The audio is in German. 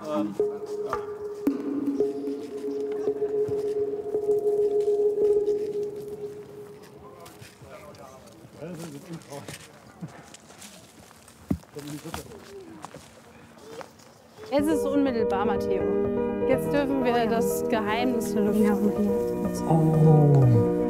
Es ist unmittelbar, Matteo. Jetzt dürfen wir das Geheimnis lüften. Oh.